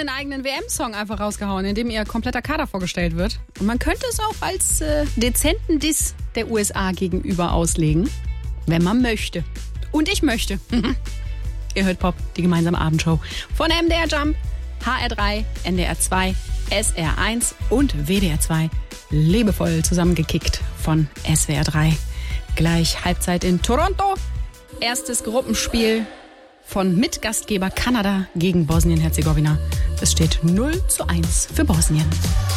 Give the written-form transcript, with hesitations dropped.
ihren eigenen WM-Song einfach rausgehauen, in dem ihr kompletter Kader vorgestellt wird. Und man könnte es auch als dezenten Diss der USA gegenüber auslegen, wenn man möchte. Und ich möchte. Ihr hört Pop, die gemeinsame Abendshow von MDR Jump, HR3, NDR 2, SR 1 und WDR 2. Liebevoll zusammengekickt von SWR 3. Gleich Halbzeit in Toronto. Erstes Gruppenspiel von Mitgastgeber Kanada gegen Bosnien-Herzegowina. Es steht 0:1 für Bosnien.